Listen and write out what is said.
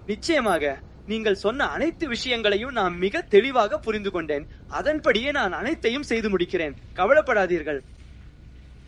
நிச்சயமாக நீங்கள் சொன்ன அனைத்து விஷயங்களையும் நான் மிக தெளிவாக புரிந்து கொண்டேன். அதன்படியே நான் அனைத்தையும் செய்து முடிக்கிறேன். கவலைப்படாதீர்கள்.